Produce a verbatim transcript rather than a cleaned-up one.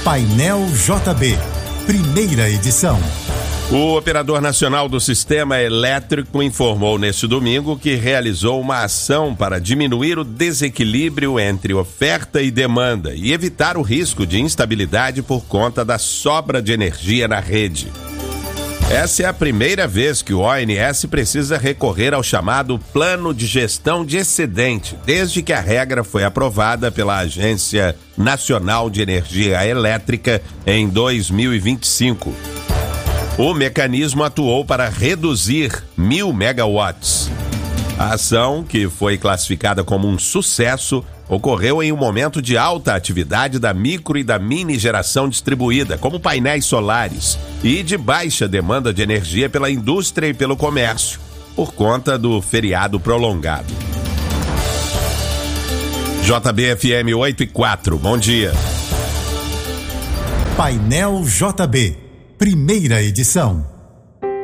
Painel J B, primeira edição. O Operador Nacional do Sistema Elétrico informou neste domingo que realizou uma ação para diminuir o desequilíbrio entre oferta e demanda e evitar o risco de instabilidade por conta da sobra de energia na rede. Essa é a primeira vez que o O N S precisa recorrer ao chamado Plano de Gestão de Excedente, desde que a regra foi aprovada pela Agência Nacional de Energia Elétrica em dois mil e vinte e cinco. O mecanismo atuou para reduzir mil megawatts. A ação, que foi classificada como um sucesso, ocorreu em um momento de alta atividade da micro e da mini geração distribuída, como painéis solares, e de baixa demanda de energia pela indústria e pelo comércio, por conta do feriado prolongado. J B F M oito e quatro, bom dia. Painel J B, primeira edição.